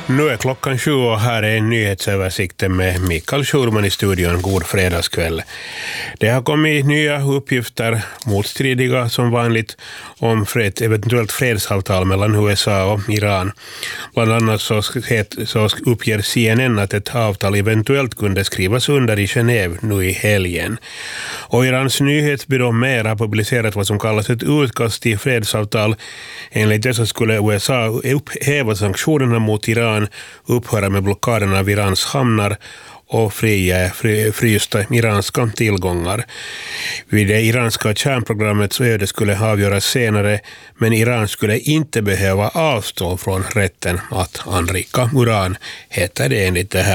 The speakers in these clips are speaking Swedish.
Nu är klockan 7 och här är en nyhetsöversikt med Mikael Schurman i studion. God fredagskväll. Det har kommit nya uppgifter, motstridiga som vanligt, om eventuellt fredsavtal mellan USA och Iran. Bland annat så uppger CNN att ett avtal eventuellt kunde skrivas under i Genève nu i helgen. Och Irans nyhetsbyrå MER har publicerat vad som kallas ett utkast till fredsavtal. Enligt det så skulle USA upphäva sanktionerna mot Iran, upphöra med blockaden av Irans hamnar och frysta iranska tillgångar. Vid det iranska kärnprogrammets öde skulle avgöras senare, men Iran skulle inte behöva avstå från rätten att anrika uran, heter det enligt de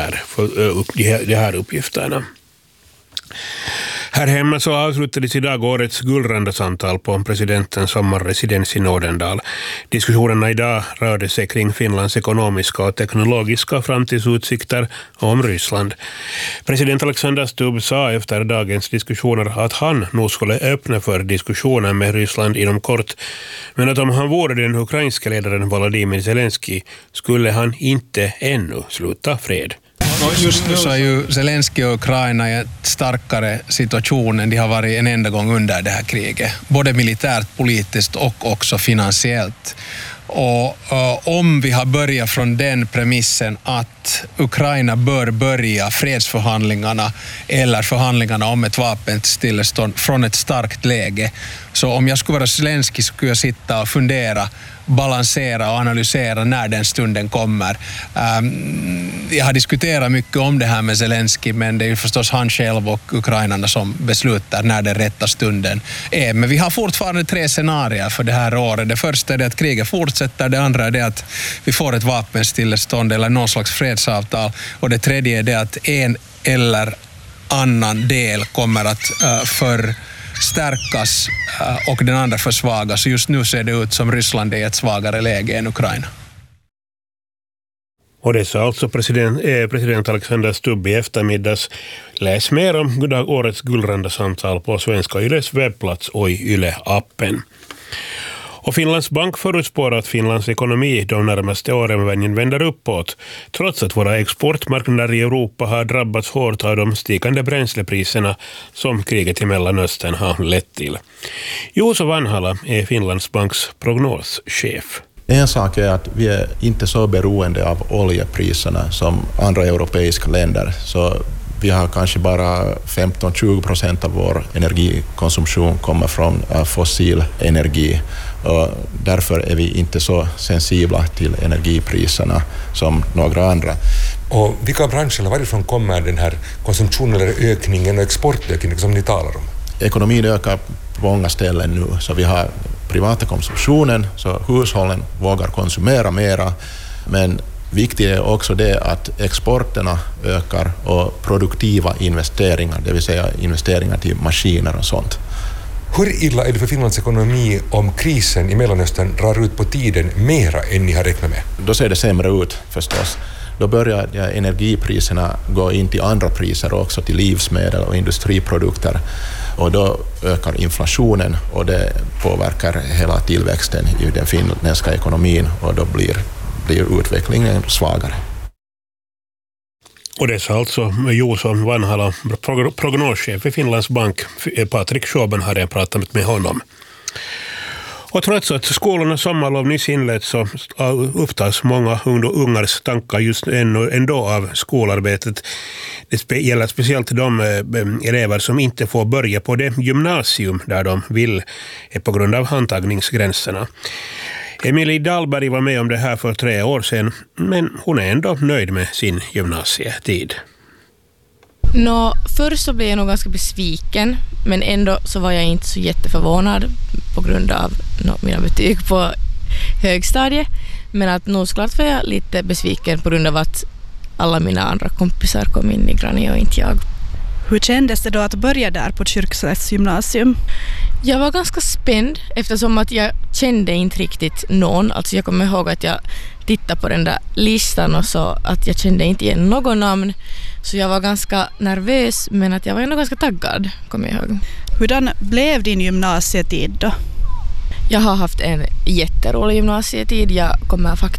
här uppgifterna. Här hemma så avslutades idag årets guldrandasamtal på presidentens sommarresidens i Nådendal. Diskussionerna idag rörde sig kring Finlands ekonomiska och teknologiska framtidsutsikter om Ryssland. President Alexander Stubb sa efter dagens diskussioner att han nog skulle öppna för diskussioner med Ryssland inom kort, men att om han vore den ukrainska ledaren Volodymyr Zelensky skulle han inte ännu sluta fred. Just nu så är ju Zelensky och Ukraina i en starkare situation än de har varit en enda gång under det här kriget. Både militärt, politiskt och också finansiellt. Och om vi har börjat från den premissen att Ukraina bör börja fredsförhandlingarna eller förhandlingarna om ett vapenstillestånd från ett starkt läge, så om jag skulle vara Zelensky skulle jag sitta och fundera, balansera och analysera när den stunden kommer. Jag har diskuterat mycket om det här med Zelensky, men det är ju förstås han själv och ukrainarna som beslutar när den rätta stunden är. Men vi har fortfarande 3 scenarier för det här året. Det första är det att kriget fortsätter, det andra är det att vi får ett vapenstillestånd eller någon slags fredsavtal, och det tredje är det att en eller annan del kommer att förstärkas och den andra försvagas. Just nu ser det ut som Ryssland är i ett svagare läge än Ukraina. Och det sa alltså president Alexander Stubb i eftermiddags. Läs mer om årets guldrandasamtal på Svenska Yles webbplats och i Yle-appen. Och Finlands bank förutspår att Finlands ekonomi de närmaste åren vänder uppåt, trots att våra exportmarknader i Europa har drabbats hårt av de stigande bränslepriserna som kriget i Mellanöstern har lett till. Juuso Vanhala är Finlands banks prognoschef. En sak är att vi är inte så beroende av oljepriserna som andra europeiska länder, så vi har kanske bara 15-20% av vår energikonsumtion kommer från fossil energi, och därför är vi inte så sensibla till energipriserna som några andra. Och vilka branscher, varifrån kommer den här konsumtionen eller ökningen och exportökningen som ni talar om? Ekonomin ökar på många ställen nu, så vi har privata konsumtionen, så hushållen vågar konsumera mera, men viktigt är också det att exporterna ökar och produktiva investeringar, det vill säga investeringar till maskiner och sånt. Hur illa är det för Finlands ekonomi om krisen i Mellanöstern drar ut på tiden mera än ni har räknat med? Då ser det sämre ut förstås. Då börjar energipriserna gå in till andra priser också, till livsmedel och industriprodukter. Och då ökar inflationen och det påverkar hela tillväxten i den finländska ekonomin, och då blir utvecklingen svagare. Och det sa alltså Juuso Vanhala, prognoschef i Finlands bank. Patrik Sjöben hade pratat med honom. Och trots att skolornas sommarlov nyss inleds så upptas många ungars tankar just ändå av skolarbetet. Det gäller speciellt de elever som inte får börja på det gymnasium där de vill på grund av antagningsgränserna. Emilie Dahlberg var med om det här för 3 år sedan, men hon är ändå nöjd med sin gymnasietid. Först så blev jag nog ganska besviken, men ändå så var jag inte så jätteförvånad på grund av mina betyg på högstadiet. Men att nog klart var jag lite besviken på grund av att alla mina andra kompisar kom in i Grani och inte jag. Hur kändes det då att börja där på Kyrkslätts gymnasium? Jag var ganska spänd eftersom att jag kände inte riktigt någon. Alltså jag kommer ihåg att jag tittade på den där listan och så att jag kände inte igen någon namn. Så jag var ganska nervös, men att jag var ändå ganska taggad, kommer jag ihåg. Hurdan blev din gymnasietid då? Jag har haft en jätterolig gymnasietid. Jag kommer